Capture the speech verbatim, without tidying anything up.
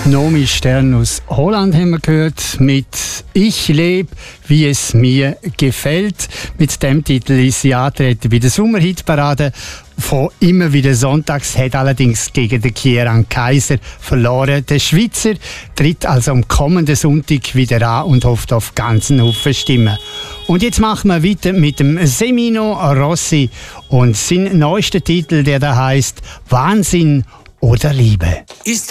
Nomi Stern aus Holland haben wir gehört mit «Ich lebe, wie es mir gefällt». Mit dem Titel ist sie antreten bei der Sommerhitparade von «Immer wieder Sonntags», hat allerdings gegen den Kieran Kaiser verloren. Der Schweizer tritt also am kommenden Sonntag wieder an und hofft auf ganzen Haufen Stimmen. Und jetzt machen wir weiter mit dem Semino Rossi und sein neuester Titel, der da heißt «Wahnsinn oder Liebe». Ist